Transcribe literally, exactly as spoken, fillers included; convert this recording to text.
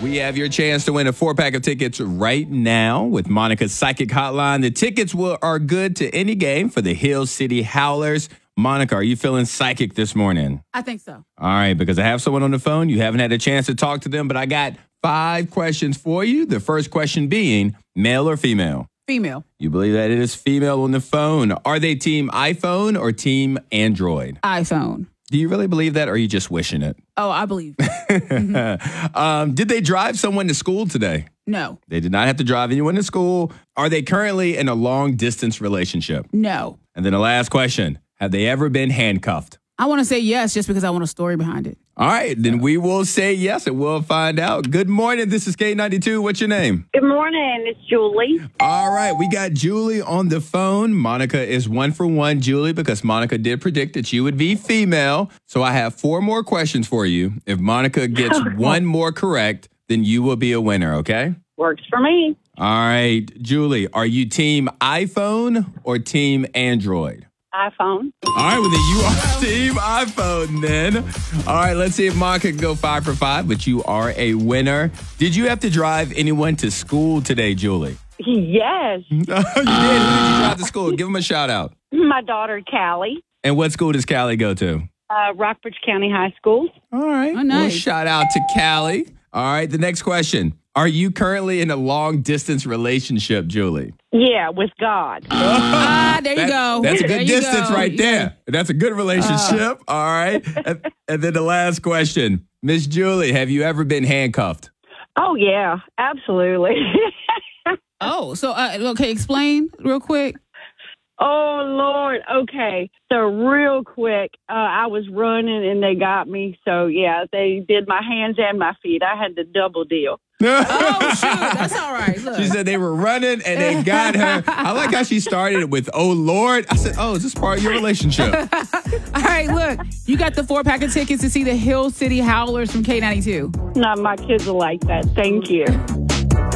We have your chance to win a four-pack of tickets right now with Monica's Psychic Hotline. The tickets will, are good to any game for the Hill City Howlers. Monica, are you feeling psychic this morning? I think so. All right, because I have someone on the phone. You haven't had a chance to talk to them, but I got five questions for you. The first question being, male or female? Female. You believe that it is female on the phone. Are they team iPhone or team Android? iPhone. Do you really believe that, or are you just wishing it? Oh, I believe it. um, did they drive someone to school today? No. They did not have to drive anyone to school. Are they currently in a long-distance relationship? No. And then the last question, have they ever been handcuffed? I want to say yes just because I want a story behind it. All right, then we will say yes, and we'll find out. Good morning. This is K ninety-two. What's your name? Good morning. It's Julie. All right, we got Julie on the phone. Monica is one for one, Julie, because Monica did predict that you would be female. So I have four more questions for you. If Monica gets one more correct, then you will be a winner, okay? Works for me. All right, Julie, are you team iPhone or team Android? iPhone. All right, well, then you are team iPhone then. All right, let's see if Monica can go five for five, but you are a winner. Did you have to drive anyone to school today, Julie? Yes. You did. Who did you drive to school? Give them a shout out. My daughter, Callie. And what school does Callie go to? Uh, Rockbridge County High School. All right. Oh, nice. Well, shout out to Callie. All right, the next question. Are you currently in a long-distance relationship, Julie? Yeah, with God. Ah, there you That- go. That's a There good you distance go. right Yeah. there. That's a good relationship. All right. And, and then the last question. Miss Julie, have you ever been handcuffed? Oh, yeah, absolutely. Oh, so, uh, okay, explain real quick. Oh, Lord. Okay. So real quick, uh, I was running and they got me. So, yeah, they did my hands and my feet. I had the double deal. Oh, shoot. That's all right. Look. She said they were running and they got her. I like how she started it with, oh, Lord. I said, oh, is this part of your relationship? All right, look. You got the four pack of tickets to see the Hill City Howlers from K ninety-two. No, my kids are like that. Thank you.